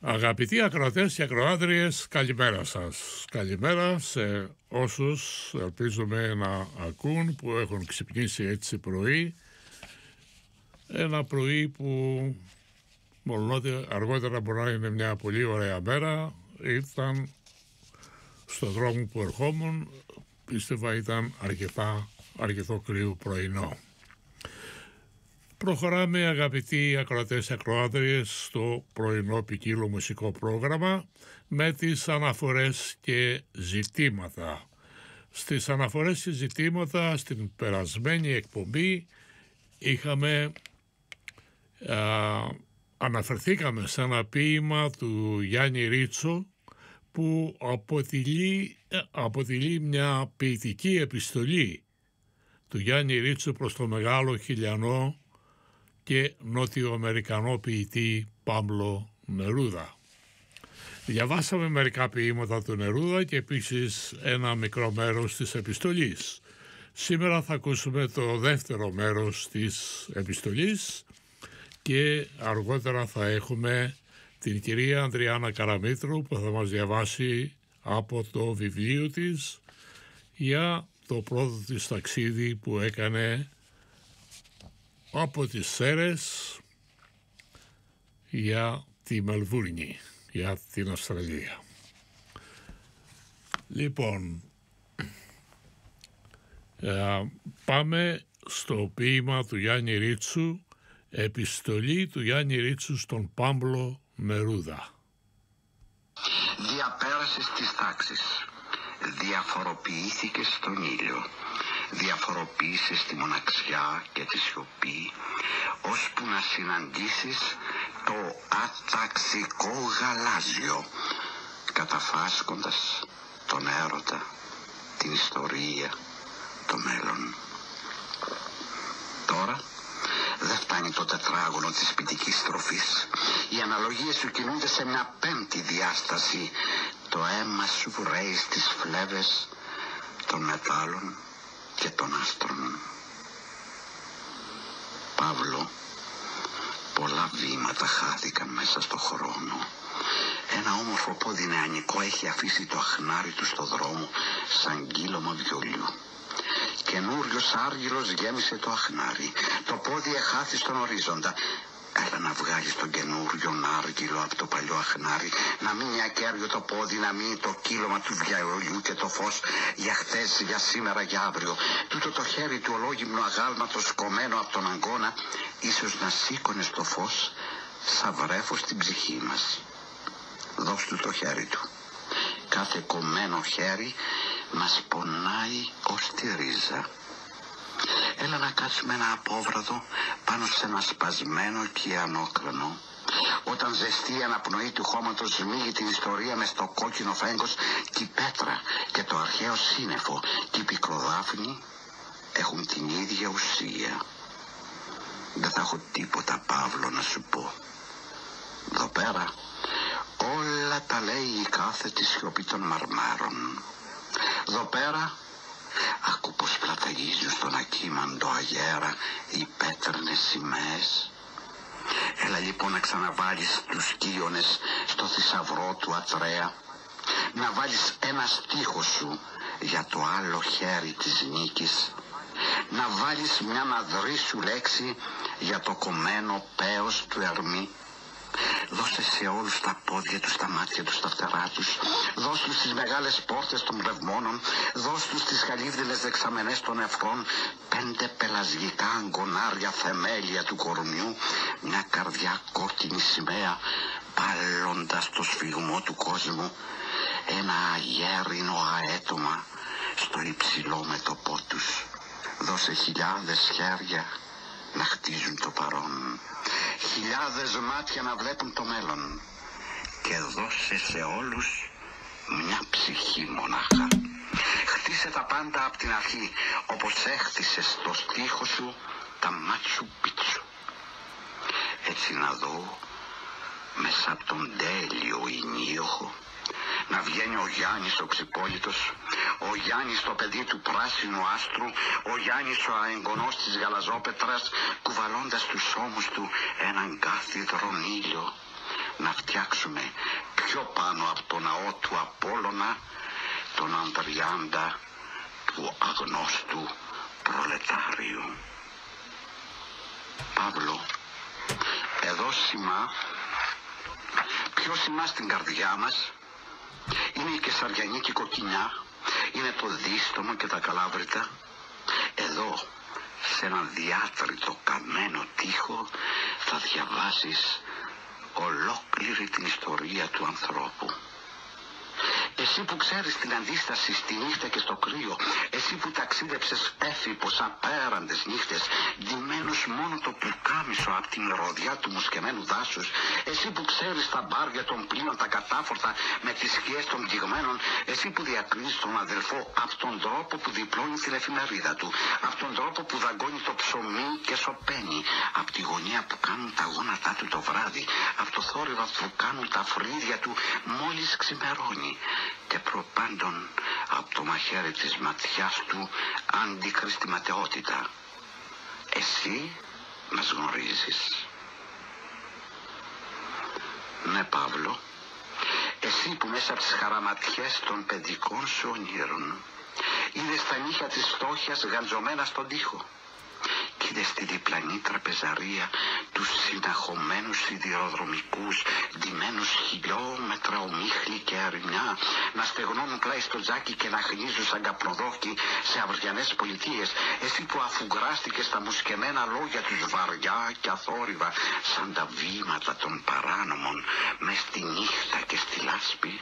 Αγαπητοί ακροατές και ακροάτριες, καλημέρα σας. Καλημέρα σε όσους ελπίζουμε να ακούν, που έχουν ξυπνήσει έτσι πρωί. Ένα πρωί που μολονότι αργότερα μπορεί να είναι μια πολύ ωραία μέρα, ήταν στο δρόμο που ερχόμουν, πίστευα ήταν αρκετό κρύο πρωινό. Προχωράμε, αγαπητοί ακροατές και ακροάτριες, στο πρωινό ποικίλο μουσικό πρόγραμμα με τις αναφορές και ζητήματα. Στις αναφορές και ζητήματα, στην περασμένη εκπομπή αναφερθήκαμε σε ένα ποίημα του Γιάννη Ρίτσο που αποτελεί μια ποιητική επιστολή του Γιάννη Ρίτσο προς το μεγάλο χιλιανό και νότιο-αμερικανό ποιητή Πάμπλο Νερούδα. Διαβάσαμε μερικά ποίηματα του Νερούδα και επίσης ένα μικρό μέρος της επιστολής. Σήμερα θα ακούσουμε το δεύτερο μέρος της επιστολής και αργότερα θα έχουμε την κυρία Ανδριάννα Καραμήτρου που θα μας διαβάσει από το βιβλίο της για το πρώτο της ταξίδι που έκανε από τις Σέρρες για τη Μελβούρνη, για την Αυστραλία. Λοιπόν, πάμε στο ποίημα του Γιάννη Ρίτσου, επιστολή του Γιάννη Ρίτσου στον Πάμπλο Νερούδα. Διαπέρασες τις τάξεις, διαφοροποιήθηκες στον ήλιο, διαφοροποίησες τη μοναξιά και τη σιωπή, ώσπου να συναντήσεις το αταξικό γαλάζιο, καταφάσκοντας τον έρωτα, την ιστορία, το μέλλον. Τώρα δεν φτάνει το τετράγωνο της ποιητικής στροφής. Οι αναλογίες σου κινούνται σε μια πέμπτη διάσταση. Το αίμα σου βρέει στις φλέβες των μετάλλων και των άστρων. Παύλο, πολλά βήματα χάθηκαν μέσα στο χρόνο. Ένα όμορφο πόδι νεανικό έχει αφήσει το αχνάρι του στο δρόμο σαν κύλωμα βιολιού. Καινούριος άργυλος γέμισε το αχνάρι. Το πόδι εχάθη στον ορίζοντα. Έλα να βγάλεις τον καινούριον άργυλο από το παλιό αχνάρι. Να μείνει ακέραιο το πόδι, να μείνει το κύλωμα του βιολιού και το φως για χτες, για σήμερα, για αύριο. Τούτο το χέρι του ολόγυμνου αγάλματος κομμένο από τον αγκώνα ίσως να σήκωνε στο φως σαν βρέφος στην ψυχή μας. Δώσ' του το χέρι του. Κάθε κομμένο χέρι μας πονάει ως τη ρίζα. Έλα να κάτσουμε ένα απόβραδο πάνω σε ένα σπασμένο ωκεανόκρανο. Όταν ζεστή αναπνοή του χώματος σμίγει την ιστορία μες στο κόκκινο φέγγος και η πέτρα και το αρχαίο σύννεφο και η πικροδάφνη έχουν την ίδια ουσία. Δεν θα έχω τίποτα, Παύλο, να σου πω. Εδώ πέρα όλα τα λέει η κάθετη σιωπή των μαρμάρων. Εδώ πέρα άκου πως πλαταγίζουν στον ακίμαντο αγέρα οι πέτρινες σημαίες. Έλα λοιπόν να ξαναβάλεις τους κύονες στο θησαυρό του Ατρέα. Να βάλεις ένα στίχο σου για το άλλο χέρι της νίκης. Να βάλεις μια αδρή σου λέξη για το κομμένο πέος του Ερμή. Δώστε σε όλους τα πόδια τους, τα μάτια τους, τα φτερά τους. Δώσ' τους τις μεγάλες πόρτες των πνευμόνων. Δώσ' τους τις χαλίβδινες δεξαμενές των νεφρών. 5 πελασγικά αγκονάρια θεμέλια του κορμιού. Μια καρδιά κόκκινη σημαία πάλλοντας το σφιγμό του κόσμου. Ένα αγέρινο αέτομα στο υψηλό μέτωπό τους. Δώσε χιλιάδες χέρια να χτίζουν το παρόν. Χιλιάδες μάτια να βλέπουν το μέλλον. Και δώσε σε όλους μια ψυχή μονάχα. Χτίσε τα πάντα από την αρχή, όπως έχτισες το στίχο σου τα Μάτσου Πίτσου. Έτσι να δω μέσα από τον τέλειο ηνίοχο να βγαίνει ο Γιάννης ο ξυπόλυτος, ο Γιάννης το παιδί του πράσινου άστρου, ο Γιάννης ο αεγγονός της γαλαζόπετρας, κουβαλώντας τους ώμους του έναν κάθιδρον ήλιο. να φτιάξουμε πιο πάνω από το ναό του Απόλλωνα τον Ανδριάντα του αγνώστου προλετάριου. Παύλο, εδώ σημά, πιο σημά στην καρδιά μας, είναι η κεσαριανή και η κοκκινιά, είναι το δίστομο και τα καλάβρητα. Εδώ, σε έναν διάτριτο καμένο τοίχο, θα διαβάσεις ολόκληρη την ιστορία του ανθρώπου. Εσύ που ξέρεις την αντίσταση στη νύχτα και στο κρύο, εσύ που ταξίδεψες έφυπος απέραντες νύχτες, ντυμένος μόνο το πουκάμισο από την ροδιά του μουσκεμένου δάσους, εσύ που ξέρεις τα μπάρια των πλοίων, τα κατάφορτα με τις σκιές των πληγμένων, εσύ που διακρίνεις τον αδελφό από τον τρόπο που διπλώνει την εφημερίδα του, από τον τρόπο που δαγκώνει το ψωμί και σωπαίνει, από τη γωνία που κάνουν τα γόνατά του το βράδυ, από το θόρυβο που κάνουν τα φρύδια του μόλις ξημερώνει, και προπάντων από το μαχαίρι της ματιάς του αντίκριστη ματαιότητα. Εσύ μας γνωρίζεις. Ναι, Παύλο, εσύ που μέσα από τις χαραματιές των παιδικών σου ονείρων είδες τα νύχια της φτώχειας γαντζωμένα στον τοίχο, κι είδες τη διπλανή τραπεζαρία, τους συναχωμένους σιδηροδρομικούς, ντυμένους χιλιόμετρα ομίχλη και αρνιά, να στεγνώνουν πλάι στο τζάκι και να χνίζουν σαν καπνοδόκι σε αυριανές πολιτείες. Εσύ που αφουγκράστηκες τα μουσκεμένα λόγια τους βαριά και αθόρυβα, σαν τα βήματα των παράνομων, μες στη νύχτα και στη λάσπη.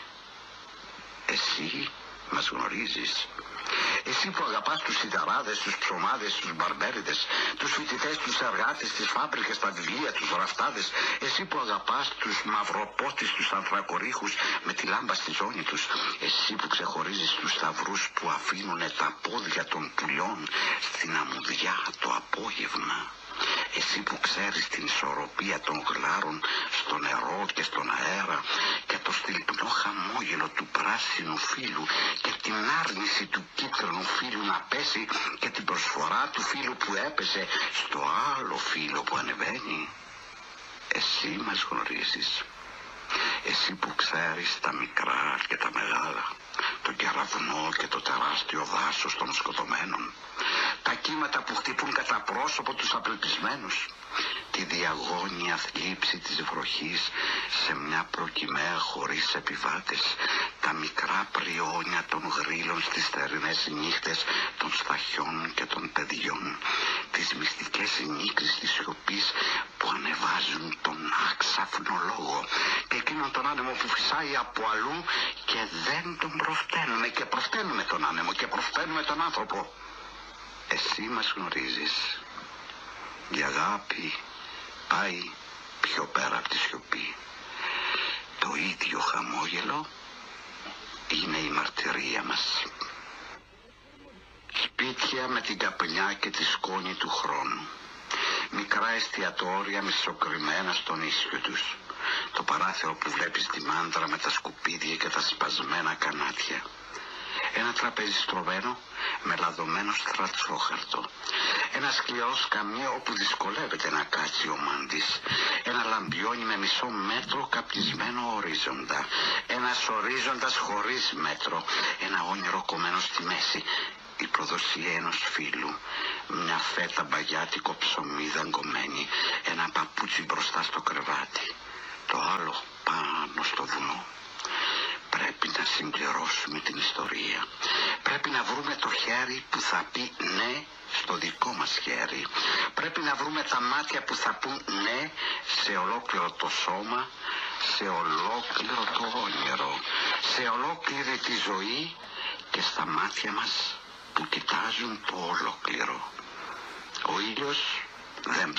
Εσύ μας γνωρίζεις. Εσύ που αγαπάς τους σιδαράδες, τους ψωμάδες, τους μπαρμπέριδες, τους φοιτητές, τους εργάτες, τις φάμπρικες, τα βιβλία, τους ραφτάδες, εσύ που αγαπάς τους μαυροπότης, τους ανθρακορίχους με τη λάμπα στη ζώνη τους, εσύ που ξεχωρίζεις τους σταυρούς που αφήνουνε τα πόδια των πουλιών στην αμμουδιά το απόγευμα. Εσύ που ξέρεις την ισορροπία των γλάρων στο νερό και στον αέρα και το στυλπνό χαμόγελο του πράσινου φύλου και την άρνηση του κίτρινου φύλου να πέσει και την προσφορά του φύλου που έπεσε στο άλλο φύλο που ανεβαίνει. Εσύ μας γνωρίζεις. Εσύ που ξέρεις τα μικρά και τα μεγάλα, τον κεραυνό και το τεράστιο δάσος των σκοτωμένων, τα κύματα που χτυπούν κατά πρόσωπο τους απελπισμένους, τη διαγώνια θλίψη της βροχής σε μια προκυμαία χωρίς επιβάτες, τα μικρά πριόνια των γρύλων στις θερινές νύχτες των σταχιών και των παιδιών, τις μυστικές νύχτες της σιωπής που ανεβάζουν τον άξαφνο λόγο και εκείνον τον άνεμο που φυσάει από αλλού και δεν τον προφταίνουμε και προφταίνουμε τον άνεμο και προφταίνουμε τον άνθρωπο. Εσύ μας γνωρίζεις. Η αγάπη πάει πιο πέρα από τη σιωπή. Το ίδιο χαμόγελο είναι η μαρτυρία μας. Σπίτια με την καπνιά και τη σκόνη του χρόνου. Μικρά εστιατόρια μισοκριμμένα στον ίσιο τους. Το παράθυρο που βλέπεις τη μάντρα με τα σκουπίδια και τα σπασμένα κανάτια. Ένα τραπέζι στρωμένο με λαδωμένο στρατσόχαρτο. Ένα σκληρό σκαμνί όπου δυσκολεύεται να κάτσει ο μάντης. Ένα λαμπιόνι με μισό μέτρο καπνισμένο ορίζοντα. Ένας ορίζοντας χωρίς μέτρο. Ένα όνειρο κομμένο στη μέση. Η προδοσία ενός φίλου. Μια φέτα μπαγιάτικο ψωμί δαγκωμένη. Ένα παπούτσι μπροστά στο κρεβάτι. Το άλλο πάνω στο βουνό. Πρέπει να συμπληρώσουμε την ιστορία. Πρέπει να βρούμε το χέρι που θα πει ναι στο δικό μας χέρι. Πρέπει να βρούμε τα μάτια που θα πούν ναι σε ολόκληρο το σώμα, σε ολόκληρο το όνειρο, σε ολόκληρη τη ζωή και στα μάτια μας που κοιτάζουν το ολόκληρο. Ο ήλιος δεν